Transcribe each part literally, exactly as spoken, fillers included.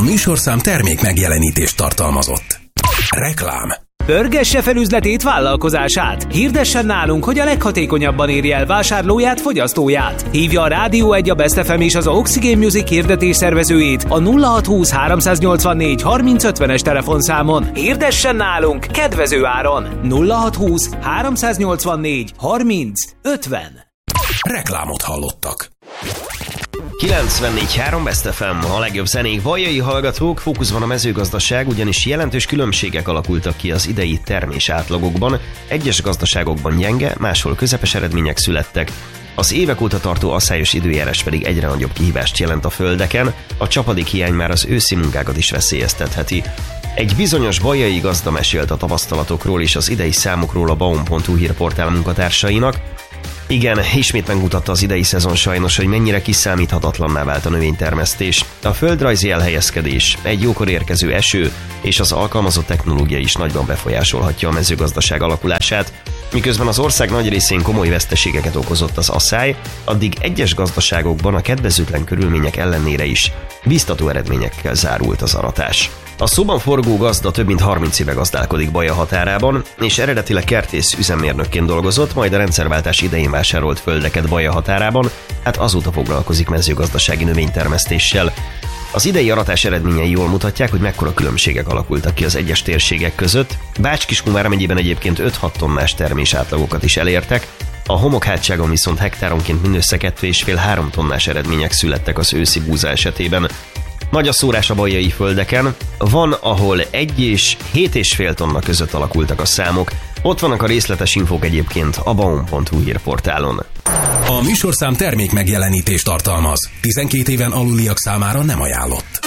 műsorszám termék megjelenítést tartalmazott. Reklám. Pörgesse fel üzletét, vállalkozását. Hirdessen nálunk, hogy a leghatékonyabban érje el vásárlóját, fogyasztóját. Hívja a Rádió egy, a Best ef em és az Oxygen Music hirdetés szervezőjét a nulla hat húsz háromszáznyolcvannégy harminc ötvenes telefonszámon. Hirdessen nálunk kedvező áron. nulla hat húsz háromszáznyolcvannégy harminc ötven. Reklámot hallottak. kilencvennégy három Best ef em, a legjobb zenék. Vajjai hallgatók, fókuszban a mezőgazdaság, ugyanis jelentős különbségek alakultak ki az idei termés átlagokban. Egyes gazdaságokban gyenge, máshol közepes eredmények születtek. Az évek óta tartó asszályos időjárás pedig egyre nagyobb kihívást jelent a földeken, a csapadékhiány már az őszi munkákat is veszélyeztetheti. Egy bizonyos vajjai gazda mesélt a tapasztalatokról és az idei számokról a baum pont hu hírportál munkatársainak. Igen, ismét megmutatta az idei szezon sajnos, hogy mennyire kiszámíthatatlanná vált a növénytermesztés. A földrajzi elhelyezkedés, egy jókor érkező eső és az alkalmazott technológia is nagyban befolyásolhatja a mezőgazdaság alakulását. Miközben az ország nagy részén komoly veszteségeket okozott az asszály, addig egyes gazdaságokban a kedvezőtlen körülmények ellenére is biztató eredményekkel zárult az aratás. A szóban forgó gazda több mint harminc éve gazdálkodik Baja határában, és eredetileg kertész üzemmérnökként dolgozott, majd a rendszerváltás idején vásárolt földeket Baja határában, hát azóta foglalkozik mezőgazdasági növénytermesztéssel. Az idei aratás eredményei jól mutatják, hogy mekkora különbségek alakultak ki az egyes térségek között. Bács-Kiskun vármegyében egyébként öt-hat tonnás termés átlagokat is elértek, a Homokhátságon viszont hektáronként mindössze kettő és fél-három tonnás eredmények születtek az őszi búza esetében. Nagy a szórás a bajjai földeken, van, ahol egy és hét és fél tonna között alakultak a számok. Ott vannak a részletes infók egyébként a baum pont hu hírportálon. A műsorszám termék megjelenítést tartalmaz. tizenkét éven aluliak számára nem ajánlott.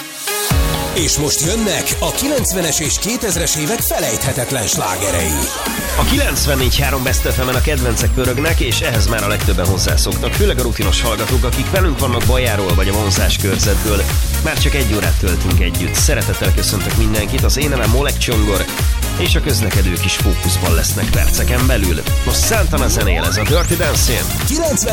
És most jönnek a kilencvenes és kétezres évek felejthetetlen slágerei. A kilencvennégy három Best ef emen a kedvencek pörögnek, és ehhez már a legtöbben hozzászoktak, főleg a rutinos hallgatók, akik velünk vannak Bajáról vagy a vonzás körzetből. Már csak egy órát töltünk együtt. Szeretettel köszöntök mindenkit, az én nevem Molek Csongor, és a közlekedők is fókuszban lesznek perceken belül. Most Santana zenél, ez a Dirty Dancing.